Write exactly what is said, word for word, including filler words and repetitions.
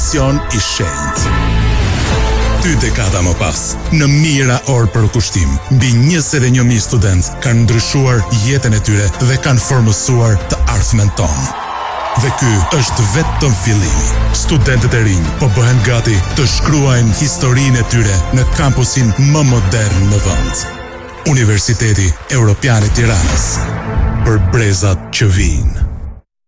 mision i shenjtë. Dy dekada më pas, në mijëra orë për kushtim, mbi njëzet e një mijë student kanë ndryshuar jetën e tyre dhe kanë formësuar të ardhmen tonë. Dhe ky është vetëm fillimi. Studentët e rinj po bëhen gati të shkruajnë historinë e tyre në kampusin më modern në vend. Universiteti Evropian i Tiranës, për brezat që vijnë.